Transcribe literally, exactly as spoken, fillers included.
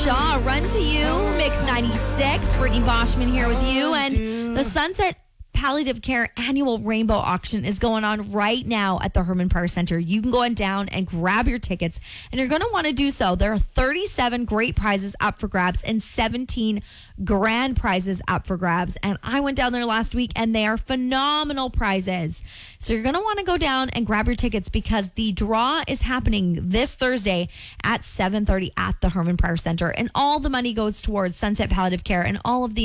Shaw, Run to You, Mix ninety-six. Brittany Boschman here with you. And the Sunset Palliative Care Annual Rainbow Auction is going on right now at the Herman Parr Center. You can go on down and grab your tickets, and you're going to want to do so. There are thirty-seven great prizes up for grabs and seventeen grand prizes up for grabs. And I went down there last week, and they are phenomenal prizes. So you're going to want to go down and grab your tickets because the draw is happening this Thursday at seven thirty at the Herman Parr Center. And all the money goes towards Sunset Palliative Care and all of the